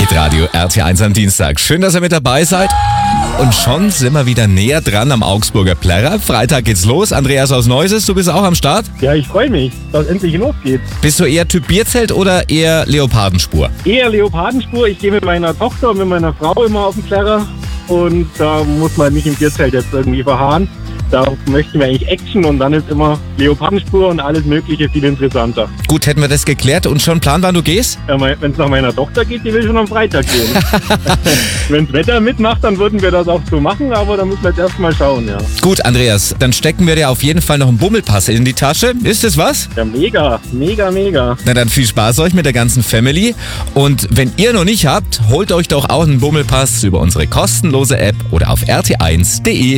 Hitradio RT1 am Dienstag. Schön, dass ihr mit dabei seid. Und schon sind wir wieder näher dran am Augsburger Plärrer. Freitag geht's los. Andreas aus Neuses, du bist auch am Start? Ja, ich freue mich, dass es endlich losgeht. Bist du eher Typ Bierzelt oder eher Leopardenspur? Eher Leopardenspur. Ich gehe mit meiner Tochter und mit meiner Frau immer auf den Plärrer. Und da muss man nicht im Bierzelt jetzt irgendwie verharren. Da möchten wir eigentlich Action und dann ist immer Leopardenspur und alles Mögliche viel interessanter. Gut, hätten wir das geklärt und schon Plan, wann du gehst? Ja, wenn es nach meiner Tochter geht, die will schon am Freitag gehen. Wenn das Wetter mitmacht, dann würden wir das auch so machen, aber da müssen wir jetzt erstmal schauen, ja. Gut, Andreas, dann stecken wir dir auf jeden Fall noch einen Bummelpass in die Tasche. Ist das was? Ja, mega. Na dann viel Spaß euch mit der ganzen Family. Und wenn ihr noch nicht habt, holt euch doch auch einen Bummelpass über unsere kostenlose App oder auf rt1.de.